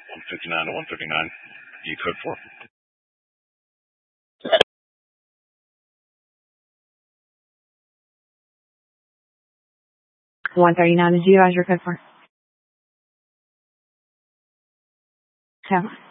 159 to 139. You code 4. 139 is you. How's your code for? 10.